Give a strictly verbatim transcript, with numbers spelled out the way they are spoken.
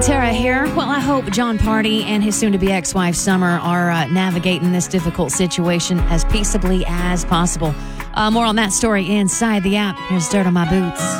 Tara here. Well, I hope John Party and his soon-to-be ex-wife Summer are uh, navigating this difficult situation as peaceably as possible. Uh, more on that story inside the app. Here's Dirt on My Boots.